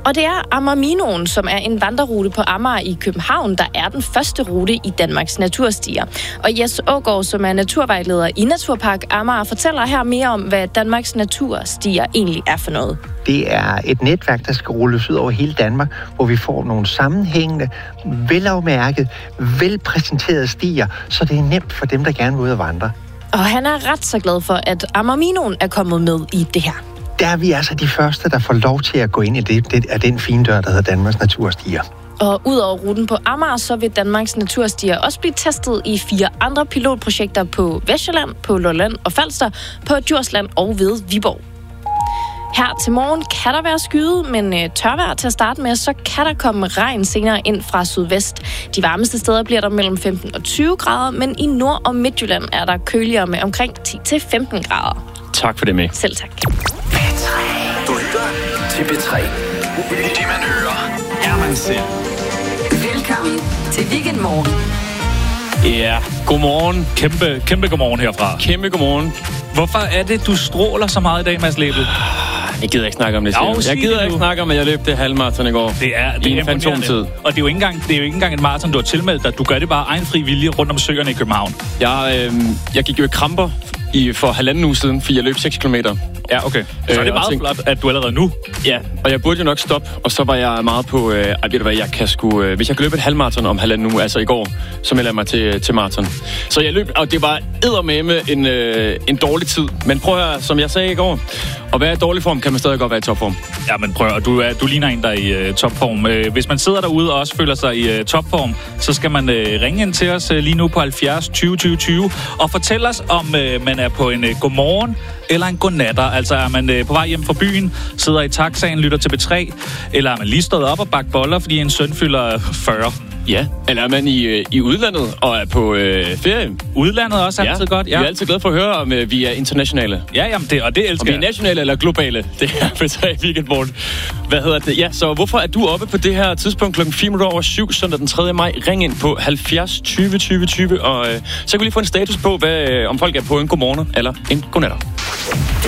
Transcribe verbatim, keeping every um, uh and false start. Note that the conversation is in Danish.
Og det er Amagerminoen, som er en vandrerute på Amager i København, der er den første rute i Danmarks naturstier. Og Jes Aagaard, som er naturvejleder i Naturpark Amager, fortæller her mere om, hvad Danmarks naturstier egentlig er for noget. Det er et netværk, der skal rulles ud over hele Danmark, hvor vi får nogle sammenhængende, velafmærket, velpræsenterede stier, så det er nemt for dem, der gerne vil ud og vandre. Og han er ret så glad for, at Amagerminoen er kommet med i det her. Der er vi altså de første, der får lov til at gå ind i det, det af den fine dør, der hedder Danmarks Naturstier. Og udover ruten på Amager, så vil Danmarks Naturstier også blive testet i fire andre pilotprojekter på Vestsjælland, på Lolland og Falster, på Djursland og ved Viborg. Her til morgen kan der være skyet, men tørvejr til at starte med, så kan der komme regn senere ind fra sydvest. De varmeste steder bliver der mellem femten og tyve grader, men i Nord- og Midtjylland er der køligere med omkring ti til femten grader. Tak for det, med. Selv tak. P tre. Du lytter til P tre. Det man hører, er man selv. Velkommen til Weekendmorgen. Ja, godmorgen. Kæmpe, kæmpe godmorgen herfra. Kæmpe godmorgen. Hvorfor er det, du stråler så meget i dag, Mads Lebel? Jeg gider ikke snakke om det. Jo, jeg gider ikke snakke om, at jeg løb det halvmarathon i går. Det er, det I er en fantomtid. Og det er, jo ikke engang, det er jo ikke engang et maraton, du har tilmeldt dig. Du gør det bare egen fri vilje rundt om søerne i København. Jeg, øh, jeg gik jo i kramper i, for halvanden uge siden, fordi jeg løb seks kilometer. Ja, okay. Så er det meget tænkte, flot, at du allerede nu... Ja, og jeg burde jo nok stoppe, og så var jeg meget på... Øh, ej, ved du hvad, jeg kan sgu... Øh, hvis jeg kan løbe et halvmaraton om halvanden uge, altså i går, så melder jeg mig til, til maraton. Så jeg løb, og det var eddermame en, øh, en dårlig tid. Men prøv at, som jeg sagde i går, at være i dårlig form, kan man stadig godt være i topform. Ja, men prøv at, du, er, du ligner en, der er i uh, topform. Uh, hvis man sidder derude og også føler sig i uh, topform, så skal man uh, ringe ind til os uh, lige nu på halvfjerds tyve tyve tyve og fortælle os, om uh, man er på en uh, godmorgen eller en godnatter. Altså er man øh, på vej hjem fra byen, sidder i taxaen, lytter til P tre, eller er man lige stået op og bagt boller, fordi en søn fylder fyrre? Ja, eller er man i, øh, i udlandet og er på øh, ferie? Udlandet også er altid ja. godt, ja. Vi er altid glade for at høre, om øh, vi er internationale. Ja, jamen det, og det elsker jeg. Om vi er nationale eller globale, det er P tre Weekendmorgen. Hvad hedder det? Ja, så hvorfor er du oppe på det her tidspunkt klokken fire minutter over syv, søndag den tredje maj? Ring ind på halvfjerds tyve tyve tyve, og øh, så kan vi lige få en status på, hvad, øh, om folk er på en godmorgen eller en godnatter.